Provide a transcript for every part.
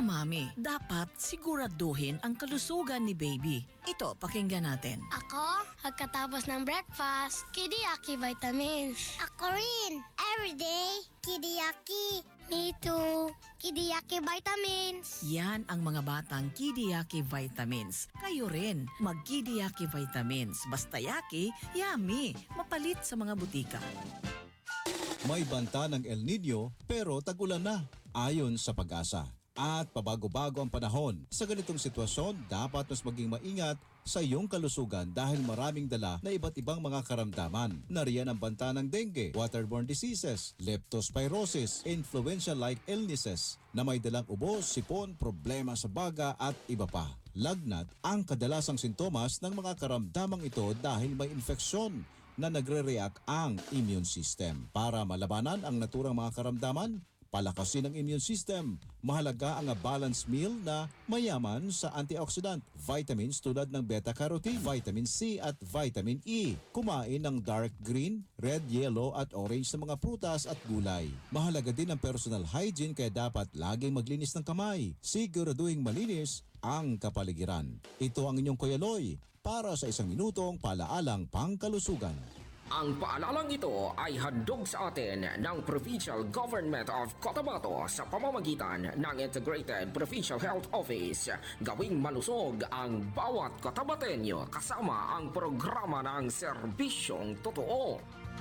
Mga mami, dapat siguraduhin ang kalusugan ni baby. Ito, pakinggan natin. Ako, pagkatapos ng breakfast, Kidiyaki vitamins. Ako rin, everyday, Kidiyaki. Me too, Kidiyaki vitamins. Yan ang mga batang Kidiyaki vitamins. Kayo rin, mag-Kidiyaki vitamins. Basta yaki, yummy. Mapalit sa mga butika. May banta ng El Nino pero tag-ulan na, ayon sa Pag-asa. At pabago-bago ang panahon. Sa ganitong sitwasyon, dapat mas maging maingat sa iyong kalusugan dahil maraming dala na iba't ibang mga karamdaman. Nariyan ang banta ng dengue, waterborne diseases, leptospirosis, influenza-like illnesses na may dalang ubo, sipon, problema sa baga at iba pa. Lagnat ang kadalasang sintomas ng mga karamdamang ito dahil may infeksyon na nagre-react ang immune system. Para malabanan ang naturang mga karamdaman, palakasin ang immune system. Mahalaga ang balanced meal na mayaman sa antioxidant, vitamins tulad ng beta-carotene, vitamin C at vitamin E. Kumain ng dark green, red, yellow at orange na mga prutas at gulay. Mahalaga din ang personal hygiene kaya dapat laging maglinis ng kamay. Siguraduhing malinis ang kapaligiran. Ito ang inyong Kuya Loy para sa 1 minutong palaalang pangkalusugan. Ang paalalang ito ay handog sa atin ng Provincial Government of Cotabato sa pamamagitan ng Integrated Provincial Health Office. Gawing malusog ang bawat Cotabateño kasama ang programa ng Serbisyong Totoo.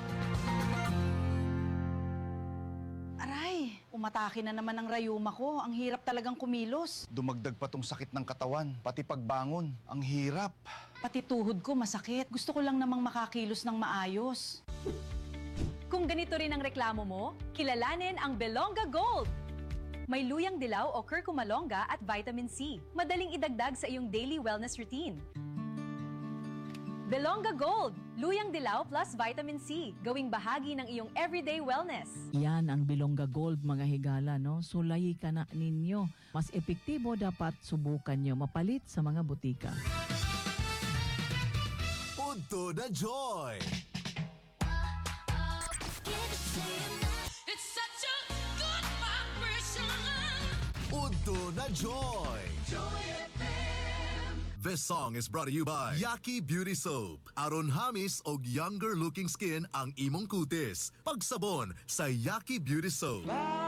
Aray, umatake na naman ang rayuma ko. Ang hirap talagang kumilos. Dumagdag pa tong sakit ng katawan, pati pagbangon. Ang hirap. Pati tuhod ko masakit. Gusto ko lang namang makakilos ng maayos. Kung ganito rin ang reklamo mo, kilalanin ang Belonga Gold. May luyang dilaw o curcumalonga at vitamin C. Madaling idagdag sa iyong daily wellness routine. Belonga Gold, luyang dilaw plus vitamin C, gawing bahagi ng iyong everyday wellness. Yan ang Belonga Gold mga higala, no? Sulayi ka na ninyo. Mas epektibo dapat subukan nyo mapalit sa mga butika. Udto na Joy! It's such a good vibration. Udto na Joy! Joy FM. This song is brought to you by Yaki Beauty Soap. Aron hamis og younger looking skin ang imong kutis. Pagsabon sa Yaki Beauty Soap.